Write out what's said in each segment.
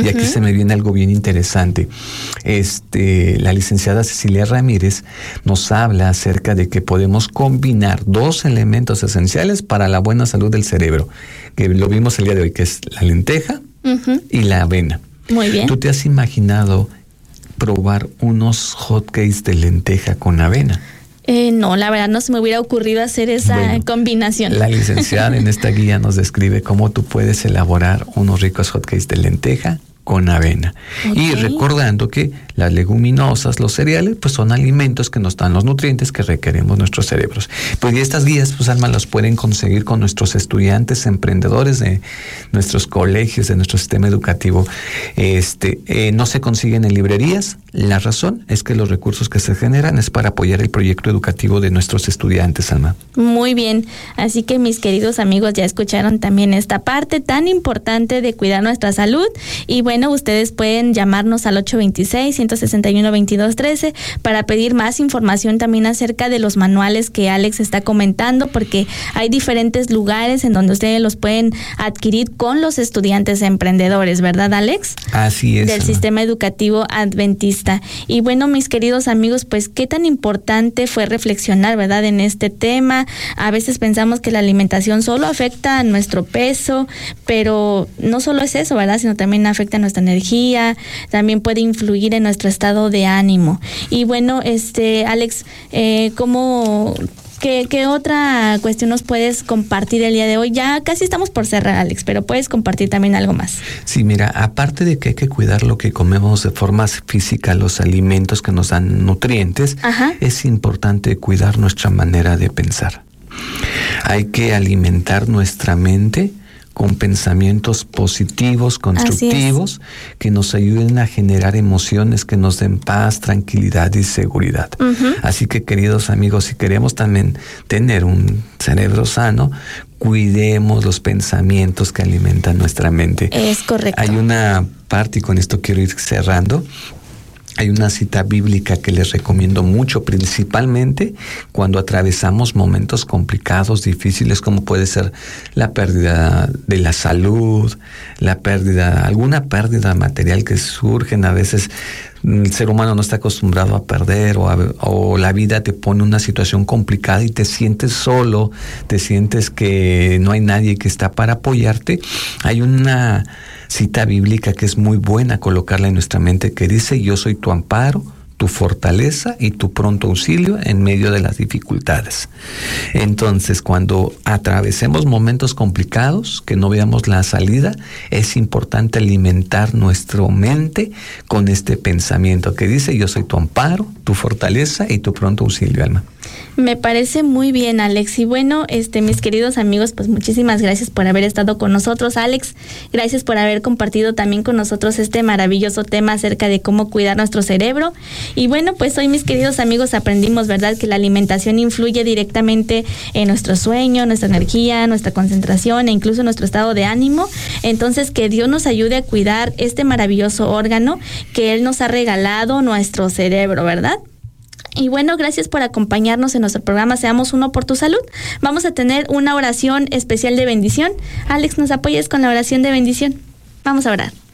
Y aquí se me viene algo bien interesante. La licenciada Cecilia Ramírez nos habla acerca de que podemos combinar 2 elementos esenciales para la buena salud del cerebro, que lo vimos el día de hoy, que es la lenteja y la avena. Muy bien. ¿Tú te has imaginado probar unos hotcakes de lenteja con avena? No, la verdad no se me hubiera ocurrido hacer esa combinación. La licenciada en esta guía nos describe cómo tú puedes elaborar unos ricos hotcakes de lenteja con avena. Okay. Y recordando que las leguminosas, los cereales, pues son alimentos que nos dan los nutrientes que requerimos nuestros cerebros. Pues y estas guías, pues Alma, las pueden conseguir con nuestros estudiantes, emprendedores de nuestros colegios, de nuestro sistema educativo. No se consiguen en librerías. La razón es que los recursos que se generan es para apoyar el proyecto educativo de nuestros estudiantes, Alma. Muy bien. Así que mis queridos amigos ya escucharon también esta parte tan importante de cuidar nuestra salud. Y bueno, ustedes pueden llamarnos al 826-161-2213 para pedir más información también acerca de los manuales que Alex está comentando, porque hay diferentes lugares en donde ustedes los pueden adquirir con los estudiantes emprendedores, ¿verdad, Alex? Así es. Del sistema educativo adventista. Y bueno, mis queridos amigos, pues qué tan importante fue reflexionar, ¿verdad?, en este tema. A veces pensamos que la alimentación solo afecta a nuestro peso, pero no solo es eso, ¿verdad?, sino también afecta a nuestra energía, también puede influir en nuestro estado de ánimo. Y bueno, Alex, ¿qué otra cuestión nos puedes compartir el día de hoy? Ya casi estamos por cerrar, Alex, pero puedes compartir también algo más. Sí, mira, aparte de que hay que cuidar lo que comemos de forma física, los alimentos que nos dan nutrientes, es importante cuidar nuestra manera de pensar. Hay que alimentar nuestra mente con pensamientos positivos, constructivos, que nos ayuden a generar emociones que nos den paz, tranquilidad y seguridad. Así que, queridos amigos, si queremos también tener un cerebro sano, cuidemos los pensamientos que alimentan nuestra mente. Es correcto. Hay una parte, y con esto quiero ir cerrando, hay una cita bíblica que les recomiendo mucho, principalmente cuando atravesamos momentos complicados, difíciles, como puede ser la pérdida de la salud, alguna pérdida material que surgen. A veces el ser humano no está acostumbrado a perder, o la vida te pone en una situación complicada y te sientes solo, te sientes que no hay nadie que está para apoyarte. Hay una cita bíblica que es muy buena colocarla en nuestra mente, que dice: yo soy tu amparo, tu fortaleza y tu pronto auxilio en medio de las dificultades. Entonces, cuando atravesemos momentos complicados, que no veamos la salida, es importante alimentar nuestra mente con este pensamiento que dice: yo soy tu amparo, tu fortaleza y tu pronto auxilio, Alma. Me parece muy bien, Alex. Y bueno, mis queridos amigos, pues muchísimas gracias por haber estado con nosotros, Alex. Gracias por haber compartido también con nosotros este maravilloso tema acerca de cómo cuidar nuestro cerebro. Y bueno, pues hoy, mis queridos amigos, aprendimos, ¿verdad?, que la alimentación influye directamente en nuestro sueño, nuestra energía, nuestra concentración e incluso nuestro estado de ánimo. Entonces, que Dios nos ayude a cuidar este maravilloso órgano que Él nos ha regalado, nuestro cerebro, ¿verdad? Y bueno, gracias por acompañarnos en nuestro programa Seamos Uno por tu Salud. Vamos a tener una oración especial de bendición. Alex, ¿nos apoyas con la oración de bendición? Vamos a orar.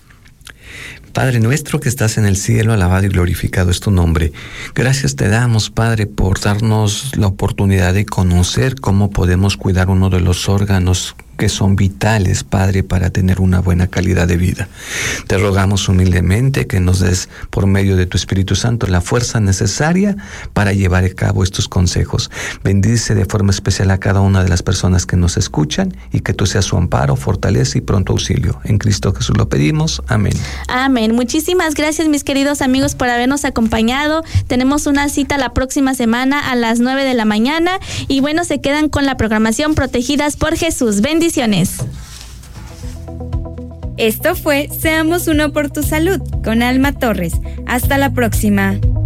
Padre nuestro que estás en el cielo, alabado y glorificado es tu nombre. Gracias te damos, Padre, por darnos la oportunidad de conocer cómo podemos cuidar uno de los órganos que son vitales, Padre, para tener una buena calidad de vida. Te rogamos humildemente que nos des, por medio de tu Espíritu Santo, la fuerza necesaria para llevar a cabo estos consejos. Bendice de forma especial a cada una de las personas que nos escuchan, y que tú seas su amparo, fortaleza y pronto auxilio. En Cristo Jesús lo pedimos. Amén. Amén. Muchísimas gracias, mis queridos amigos, por habernos acompañado. Tenemos una cita la próxima semana a las 9 de la mañana. Y bueno, se quedan con la programación Protegidas por Jesús. Bendiciones. Esto fue Seamos Uno por tu Salud con Alma Torres. Hasta la próxima.